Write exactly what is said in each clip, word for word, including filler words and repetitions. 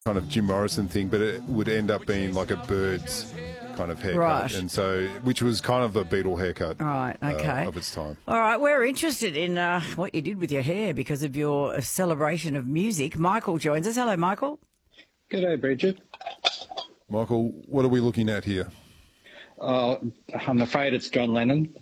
kind of Jim Morrison thing, but it would end up being like a Birds kind of haircut, Right. and so which was kind of a Beatle haircut, Right, okay. uh, of its time. All right, we're interested in uh, what you did with your hair because of your celebration of music. Michael joins us. Hello, Michael. G'day, Bridget. Michael, what are we looking at here? Uh, I'm afraid it's John Lennon.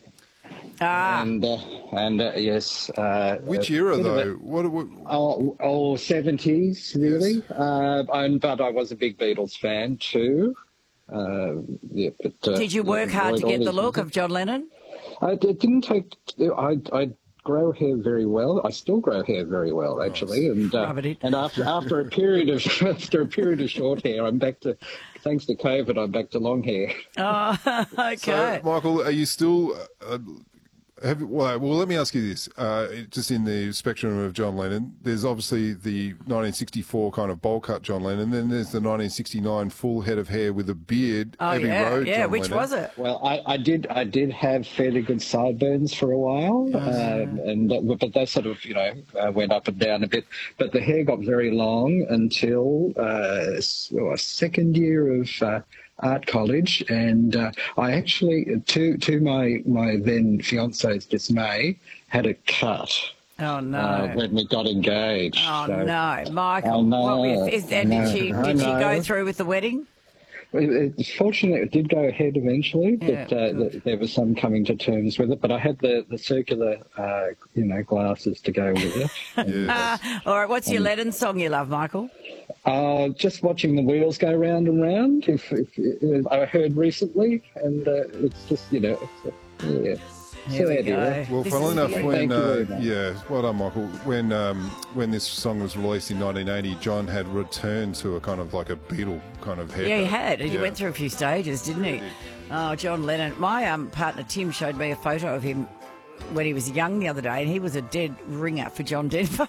Ah, And, uh, and uh, yes. Uh, Which a era, bit of though? a- What? what Oh, oh, seventies, really. Uh, and, but I was a big Beatles fan too. Uh, yeah, but, uh, did you work hard to enjoyed all get the his look music. of John Lennon? I, it didn't take. I, I grow hair very well. I still grow hair very well, actually. And uh, Rub it in. and after after a period of after a period of short hair, I'm back to. Thanks to COVID, I'm back to long hair. Oh, okay. So, Michael, are you still? Uh, have, well, well, let me ask you this: uh, just in the spectrum of John Lennon, there's obviously the nineteen sixty-four kind of bowl cut John Lennon, then there's the nineteen sixty-nine full head of hair with a beard, oh, Abbey yeah, Road. yeah. John Which Lennon. was it? Well, I, I did I did have fairly good sideburns for a while, um, and that, but they sort of you know uh, went up and down a bit. But the hair got very long until uh, s- oh, a second year of uh, art college, and uh, I actually, to to my my then fiance's dismay, had a cut. Oh, no. Uh, when we got engaged. oh, So- no. Michael. I know, What were- is, and I did know, she, I did she go know. through with the wedding? It- it- Fortunately, it did go ahead eventually, but Yeah, uh, good. th- there was some coming to terms with it. But I had the, the circular, uh, you know, glasses to go with it. Yeah. Ah, all right, what's your Lennon song you love, Michael? Uh, just watching the wheels go round and round. If, if, if I heard recently, and uh, it's just you know, it's, uh, yeah. Here So we anyway, go. Well, This funnily is enough, the- when Thank you uh, very much. yeah, well done, Michael. When um, when this song was released in nineteen eighty, John had returned to a kind of like a Beatle kind of haircut. Yeah, he had. He Yeah. went through a few stages, didn't he? Oh, John Lennon. My um, partner Tim showed me a photo of him when he was young the other day, and he was a dead ringer for John Denver.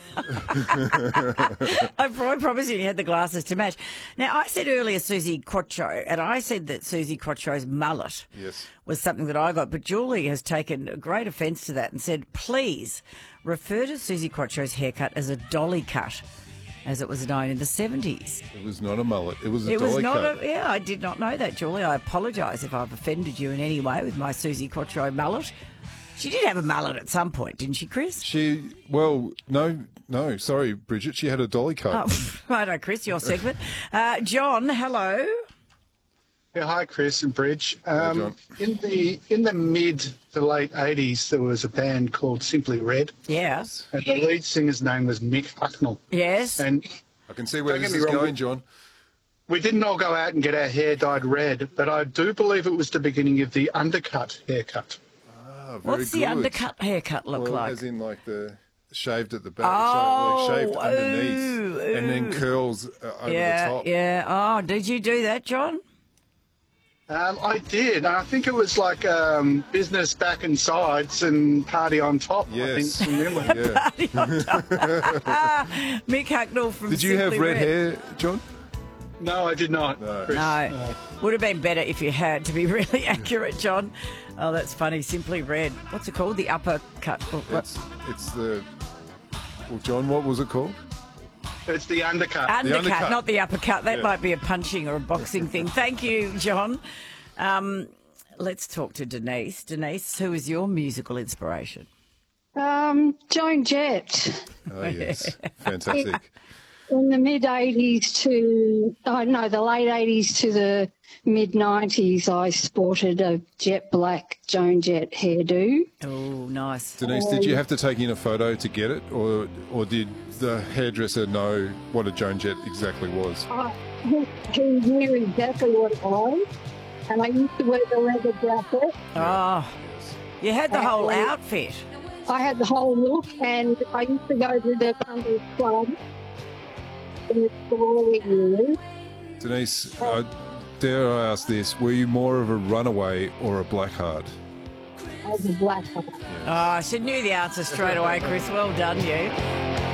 I pro- I promise you, he had the glasses to match. Now, I said earlier Susie Quatro, and I said that Susie Quattro's mullet Yes. was something that I got, but Julie has taken great offence to that and said, please refer to Susie Quattro's haircut as a dolly cut, as it was known in the seventies. It was not a mullet. It was a It dolly was not cut. a, yeah, I did not know that, Julie. I apologise if I've offended you in any way with my Susie Quatro mullet. She did have a mullet at some point, didn't she, Chris? She, well, no, no, sorry, Bridget. She had a dolly cut. Oh, righto, Chris, your segment. Uh, John, hello. Yeah, hi, Chris and Bridge. Um, John. in the in the mid to late eighties, there was a band called Simply Red, Yes. and the lead singer's name was Mick Hucknall. Yes. And I can see where Don't this get is me wrong, going, John. we didn't all go out and get our hair dyed red, but I do believe it was the beginning of the undercut haircut. Ah, very What's the good. undercut haircut look Well, like? as in like the shaved at the back, Oh, so, like shaved underneath, ooh, and then ooh. curls uh, over yeah, the top. yeah. Oh, did you do that, John? Um, I did. I think it was like um, business back and sides and party on top. Yes. I think, from memory. Yeah. Mick Hucknall from Did you have Simply red hair, John? No, I did not. No. Chris. No. Would have been better if you had, to be really accurate, John. Oh, that's funny. Simply Red. What's it called? The uppercut. Oh, what? It's it's the. Well, John, what was it called? It's the undercut. Undercut, undercut. not the uppercut. That Yeah. might be a punching or a boxing thing. Thank you, John. Um, let's talk to Denise. Denise, who is your musical inspiration? Um, Joan Jett. Oh yes, fantastic. In the mid eighties to, oh no, the late eighties to the mid nineties, I sported a jet black Joan Jett hairdo. Oh, nice. Denise, did you have to take in a photo to get it, or or did the hairdresser know what a Joan Jett exactly was? I, he, he knew exactly what it was, and I used to wear the leather jacket. Oh, you had the whole outfit. I had the whole look, and I used to go to the Bundy Club in the early years. Denise, uh, dare I ask this: were you more of a runaway or a blackheart? I was a black one. Oh, I should knew the answer straight away, Chris. Well done, you.